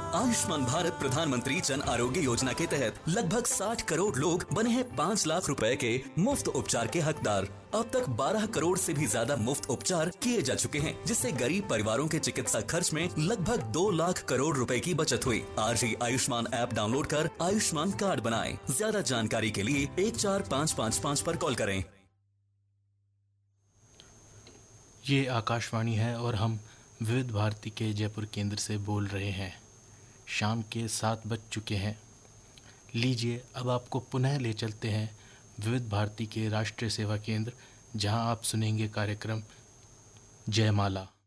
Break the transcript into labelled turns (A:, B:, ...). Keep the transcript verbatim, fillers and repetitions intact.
A: आयुष्मान भारत प्रधानमंत्री जन आरोग्य योजना के तहत लगभग साठ करोड़ लोग बने हैं पाँच लाख रुपए के मुफ्त उपचार के हकदार। अब तक बारह करोड़ से भी ज्यादा मुफ्त उपचार किए जा चुके हैं, जिससे गरीब परिवारों के चिकित्सा खर्च में लगभग दो लाख करोड़ रुपए की बचत हुई। आज ही आयुष्मान ऐप डाउनलोड कर आयुष्मान कार्ड बनाएं। ज्यादा जानकारी के लिए एक चार पाँच पाँच पाँच पर कॉल करें।
B: ये आकाशवाणी है और हम विविध भारती के जयपुर केंद्र से बोल रहे हैं। शाम के सात बज चुके हैं। लीजिए अब आपको पुनः ले चलते हैं विविध भारती के राष्ट्रीय सेवा केंद्र, जहां आप सुनेंगे कार्यक्रम जयमाला।